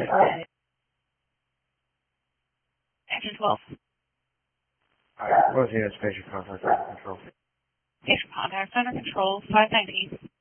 Engine 12. Alright, what's the unit's patient contact center control? Patient contact center control 519.